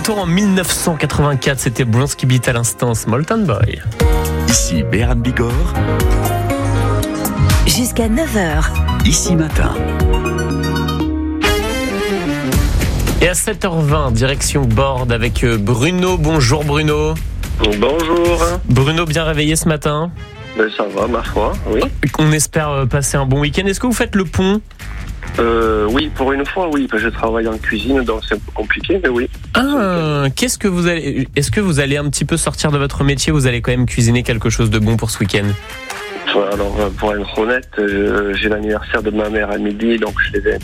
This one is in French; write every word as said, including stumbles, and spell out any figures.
Retour en dix-neuf cent quatre-vingt-quatre, c'était Bronski Beat à l'instant, Small Town Boy. Ici Béran Bigorre. Jusqu'à neuf heures. Ici Matin. Et à sept heures vingt, direction Borde avec Bruno. Bonjour Bruno. Bonjour. Bruno, bien réveillé ce matin? Ben, ça va, ma foi, oui. On espère passer un bon week-end. Est-ce que vous faites le pont? Euh, oui, pour une fois, oui. Je travaille en cuisine, donc c'est un peu compliqué, mais oui. Ah, qu'est-ce que vous allez... Est-ce que vous allez un petit peu sortir de votre métier? Vous allez quand même cuisiner quelque chose de bon pour ce week-end? Alors, pour être honnête, j'ai l'anniversaire de ma mère à midi, donc je les ai